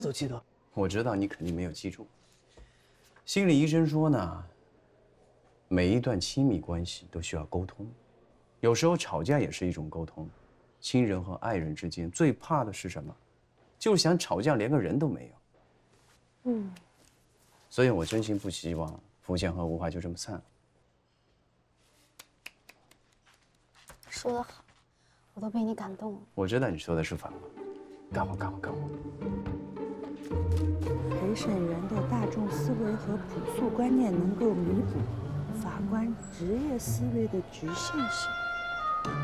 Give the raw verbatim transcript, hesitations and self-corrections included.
都记得。 我知道你肯定没有记住。心理医生说呢，每一段亲密关系都需要沟通，有时候吵架也是一种沟通。亲人和爱人之间最怕的是什么？就是想吵架连个人都没有。嗯。所以我真心不希望福建和吴华就这么散了。 说得好，我都被你感动了。 我知道你说的是反话，干活干活干活。 陪审员的大众思维和朴素观念能够弥补法官职业思维的局限性。